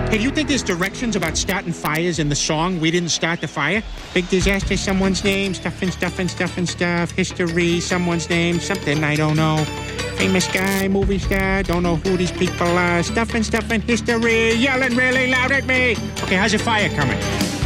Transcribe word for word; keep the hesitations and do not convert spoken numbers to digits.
Hey, do you think there's directions about starting fires in the song We Didn't Start the Fire? Big disaster, someone's name, stuff and stuff and stuff and stuff, history, someone's name, something I don't know. Famous guy, movie star, don't know who these people are, stuff and stuff and history, yelling really loud at me. Okay, how's the fire coming?